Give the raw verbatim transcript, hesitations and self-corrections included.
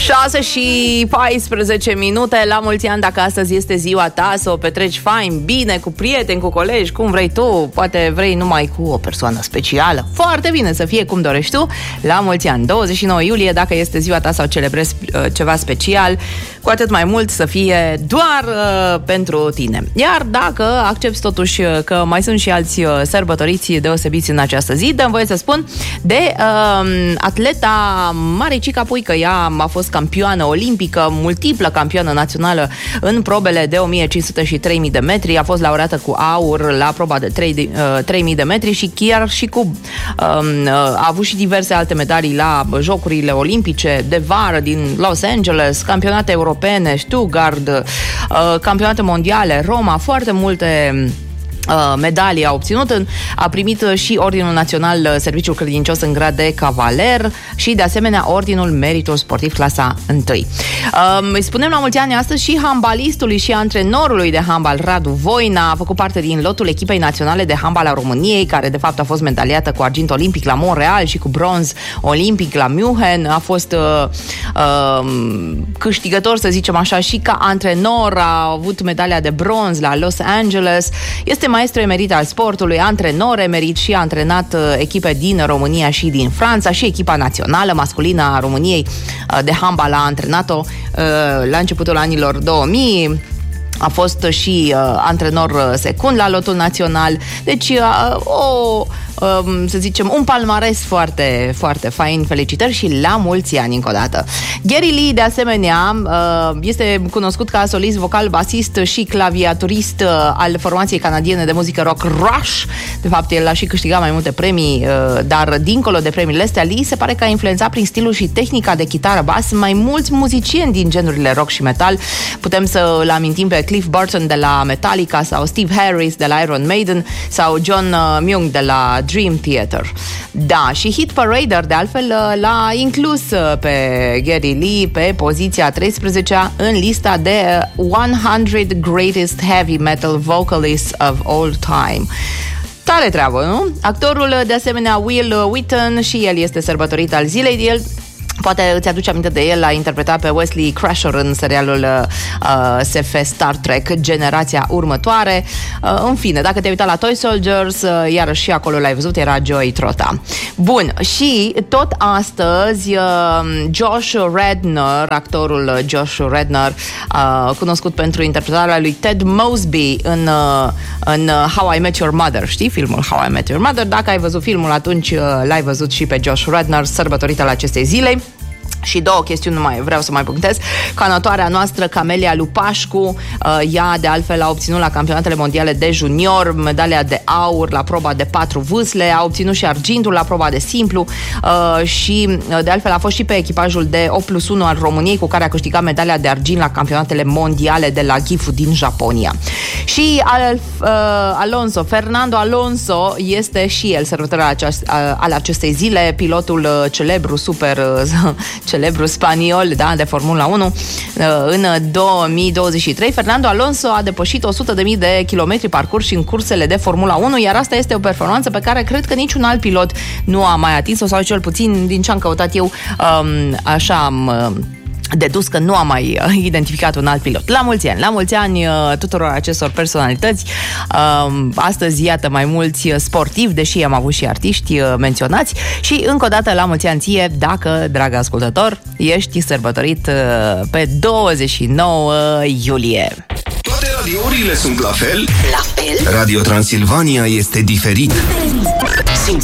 șase și paisprezece minute. La mulți ani, dacă astăzi este ziua ta, să o petreci fain, bine, cu prieteni, cu colegi, cum vrei tu. Poate vrei numai cu o persoană specială. Foarte bine să fie cum dorești tu. La mulți ani, douăzeci și nouă iulie, dacă este ziua ta sau celebrezi uh, ceva special, cu atât mai mult să fie doar uh, pentru tine. Iar dacă accepti totuși că mai sunt și alți uh, sărbătoriți deosebiți în această zi, dă-mi voie să spun de uh, atleta Maricica Puică. Ea a fost campioană olimpică, multiplă campioană națională în probele de o mie cinci sute și trei mii de metri. A fost laureată cu aur la proba de trei mii de metri și chiar și cu uh, a avut și diverse alte medalii la Jocurile Olimpice de vară din Los Angeles, campionate europene, Stuttgart, uh, campionate mondiale, Roma, foarte multe medalii a obținut. A primit și Ordinul Național Serviciul Credincios în grad de cavaler și de asemenea Ordinul Meritul Sportiv clasa unu. Îi spunem la mulți ani astăzi și handbalistului și antrenorului de handbal Radu Voina. A făcut parte din lotul echipei naționale de handbal a României, care de fapt a fost medaliată cu argint olimpic la Montreal și cu bronz olimpic la München. A fost uh, uh, câștigător, să zicem așa, și ca antrenor. A avut medalia de bronz la Los Angeles. Este maestru emerit al sportului, antrenor emerit și a antrenat echipe din România și din Franța și echipa națională masculină a României de handbal a antrenat-o la începutul anilor două mii. A fost și uh, antrenor secund la lotul național. Deci uh, o, uh, să zicem, un palmares foarte, foarte fain. Felicitări și la mulți ani încă o dată. Gary Lee, de asemenea, uh, este cunoscut ca solist vocal, basist și claviaturist uh, al formației canadiene de muzică rock Rush. De fapt, el a și câștigat mai multe premii, uh, dar dincolo de premiile astea, Lee se pare că a influențat prin stilul și tehnica de chitară bas mai mulți muzicieni din genurile rock și metal. Putem să îl amintim pe Cliff Burton de la Metallica sau Steve Harris de la Iron Maiden sau John Myung de la Dream Theater. Da, și Hit Parader, de altfel, l-a inclus pe Gary Lee pe poziția a treisprezecea în lista de o sută Greatest Heavy Metal Vocalists of All Time. Tare treabă, nu? Actorul, de asemenea, Will Wheaton, și el este sărbătorit al zilei de el. Poate îți aduce aminte de el, a interpretat pe Wesley Crusher în serialul uh, S F Star Trek Generația Următoare. Uh, în fine, dacă te-ai uitat la Toy Soldiers, uh, iarăși și acolo l-ai văzut, era Joey Trota. Bun, și tot astăzi uh, Josh Radnor, actorul Josh Radnor, uh, cunoscut pentru interpretarea lui Ted Mosby în, uh, în How I Met Your Mother. Știi filmul How I Met Your Mother? Dacă ai văzut filmul, atunci uh, l-ai văzut și pe Josh Radnor, sărbătorită la acestei zile. Și două chestiuni mai vreau să mai punctez. Canatoarea noastră, Camelia Lupașcu, ea de altfel a obținut la campionatele mondiale de junior medalia de aur la proba de patru vâsle, a obținut și argintul la proba de simplu și de altfel a fost și pe echipajul de opt plus unu al României, cu care a câștigat medalia de argint la campionatele mondiale de la Gifu din Japonia. Și al, uh, Alonso, Fernando Alonso este și el sărbătoritor al acestei zile, pilotul celebru, super uh, celebru spaniol, da, de Formula unu. În două mii douăzeci și trei, Fernando Alonso a depășit o sută de mii de kilometri parcurși în cursele de Formula unu, iar asta este o performanță pe care cred că niciun alt pilot nu a mai atins-o, sau cel puțin din ce am căutat eu, așa am dedus că nu am mai identificat un alt pilot. La mulți ani, la mulți ani tuturor acestor personalități. Astăzi, iată, mai mulți sportivi, deși am avut și artiști menționați, și încă o dată la mulți ani ție, dacă, dragă ascultător, ești sărbătorit pe douăzeci și nouă iulie. Toate radiourile sunt la fel? La fel? Radio Transilvania este diferit.